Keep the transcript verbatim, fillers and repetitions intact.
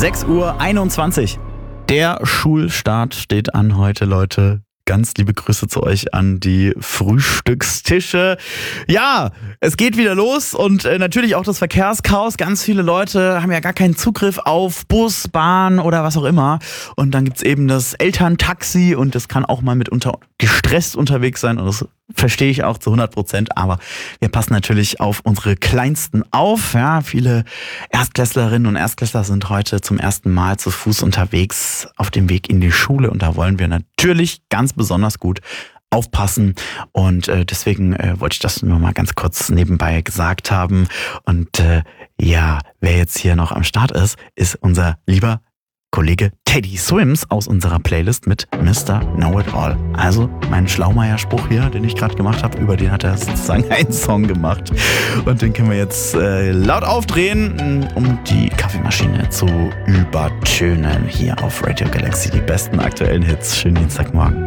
sechs Uhr einundzwanzig. Der Schulstart steht an heute, Leute. Ganz liebe Grüße zu euch an die Frühstückstische. Ja, es geht wieder los und äh, natürlich auch das Verkehrschaos. Ganz viele Leute haben ja gar keinen Zugriff auf Bus, Bahn oder was auch immer. Und dann gibt's eben das Elterntaxi und das kann auch mal mitunter gestresst unterwegs sein. Und das verstehe ich auch zu hundert Prozent. Aber wir passen natürlich auf unsere Kleinsten auf. Ja, viele Erstklässlerinnen und Erstklässler sind heute zum ersten Mal zu Fuß unterwegs auf dem Weg in die Schule. Und da wollen wir natürlich ganz besonders gut aufpassen und äh, deswegen äh, wollte ich das nur mal ganz kurz nebenbei gesagt haben und äh, ja, wer jetzt hier noch am Start ist, ist unser lieber Kollege Teddy Swims aus unserer Playlist mit Mister Know-It-All. Also mein Schlaumeier-Spruch hier, den ich gerade gemacht habe, über den hat er sozusagen einen Song gemacht und den können wir jetzt äh, laut aufdrehen, um die Kaffeemaschine zu übertönen hier auf Radio Galaxy. Die besten aktuellen Hits. Schönen Dienstagmorgen.